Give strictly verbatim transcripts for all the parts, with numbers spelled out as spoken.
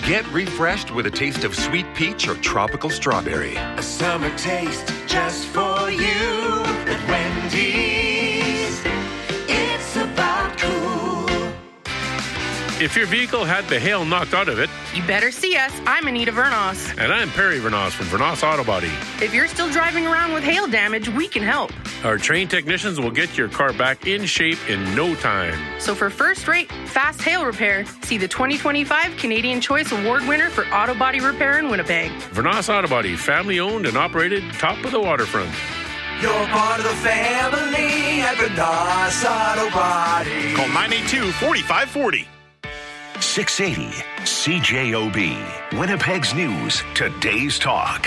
Get refreshed with a taste of sweet peach or tropical strawberry. A summer taste just for you at Wendy's. It's about cool. If your vehicle had the hail knocked out of it, you better see us. I'm Anita Vernos. And I'm Perry Vernos from Vernos Auto Body. If you're still driving around with hail damage, we can help. Our trained technicians will get your car back in shape in no time. So for first-rate, fast hail repair, see the twenty twenty-five Canadian Choice Award winner for auto body repair in Winnipeg. Vernos Auto Body, family-owned and operated, top of the waterfront. You're part of the family at Vernos Auto Body. Call nine eight two, four five four zero. six eighty C J O B, Winnipeg's News, Today's Talk.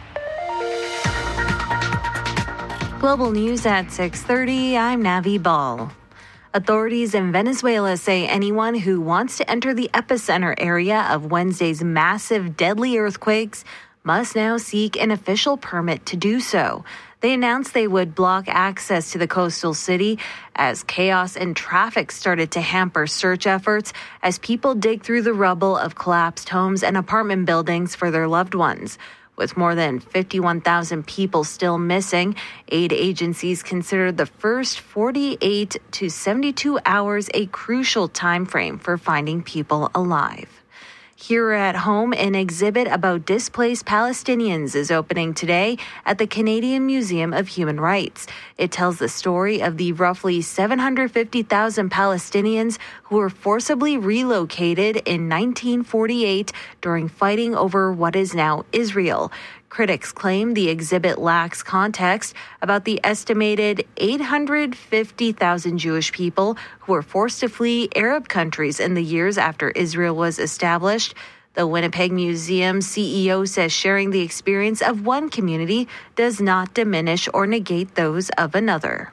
Global News at six thirty, I'm Navi Ball. Authorities in Venezuela say anyone who wants to enter the epicenter area of Wednesday's massive deadly earthquakes must now seek an official permit to do so. They announced they would block access to the coastal city as chaos and traffic started to hamper search efforts as people dig through the rubble of collapsed homes and apartment buildings for their loved ones. With more than fifty-one thousand people still missing, aid agencies consider the first forty-eight to seventy-two hours a crucial time frame for finding people alive. Here at home, an exhibit about displaced Palestinians is opening today at the Canadian Museum of Human Rights. It tells the story of the roughly seven hundred fifty thousand Palestinians who were forcibly relocated in nineteen forty-eight during fighting over what is now Israel. Critics claim the exhibit lacks context about the estimated eight hundred fifty thousand Jewish people who were forced to flee Arab countries in the years after Israel was established. The Winnipeg Museum C E O says sharing the experience of one community does not diminish or negate those of another.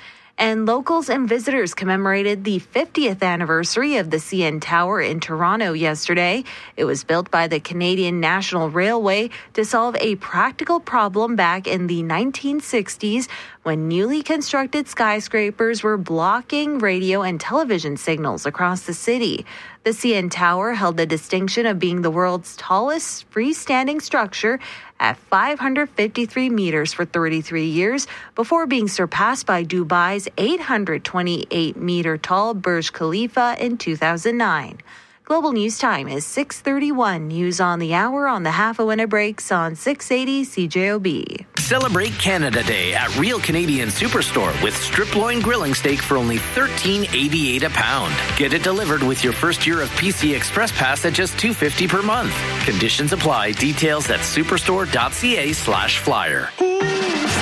And locals and visitors commemorated the fiftieth anniversary of the C N Tower in Toronto yesterday. It was built by the Canadian National Railway to solve a practical problem back in the nineteen sixties when newly constructed skyscrapers were blocking radio and television signals across the city. The C N Tower held the distinction of being the world's tallest freestanding structure at five hundred fifty-three meters for thirty-three years before being surpassed by Dubai's eight hundred twenty-eight meter tall Burj Khalifa in two thousand nine. Global News Time is six thirty-one. News on the hour on the Half a Winner breaks on six eighty C J O B. Celebrate Canada Day at Real Canadian Superstore with strip loin grilling steak for only thirteen eighty-eight a pound. Get it delivered with your first year of P C Express Pass at just two dollars and fifty cents per month. Conditions apply. Details at superstore.ca slash flyer.